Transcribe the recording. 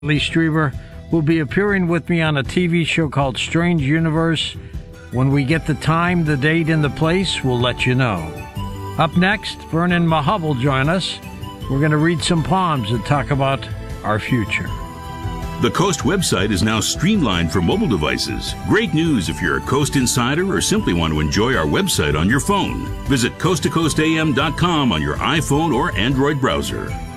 Lee Strieber will be appearing with me on a TV show called Strange Universe. When we get the time, the date, and the place, we'll let you know. Up next, Vernon Mahub will join us. We're going to read some poems and talk about our future. The Coast website is now streamlined for mobile devices. Great news if you're a Coast insider or simply want to enjoy our website on your phone. Visit coasttocoastam.com on your iPhone or Android browser.